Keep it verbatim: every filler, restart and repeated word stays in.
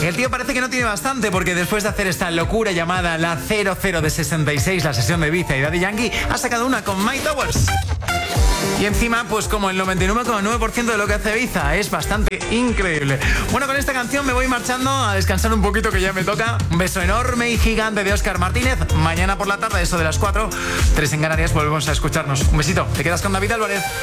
El tío parece que no tiene bastante, porque después de hacer esta locura llamada la cero cero de sesenta y seis, la sesión de Ibiza y Daddy Yankee, ha sacado una con Mike Towers. Y encima, pues como el noventa y nueve coma nueve por ciento de lo que hace Ibiza, es bastante increíble. Bueno, con esta canción me voy marchando a descansar un poquito, que ya me toca. Un beso enorme y gigante de Óscar Martínez. Mañana por la tarde, eso de las cuatro, tres en Canarias, volvemos a escucharnos. Un besito. Te quedas con David Álvarez.